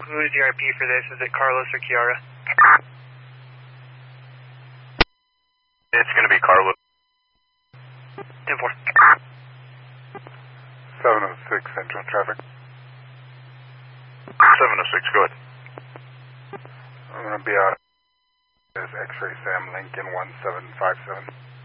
Who is your IP for this? Is it Carlos or Kiara? It's going to be Carlos. 10-4. 706 Central Traffic. 706, go ahead. I'm going to be out. There's X-Ray Sam Lincoln 1757.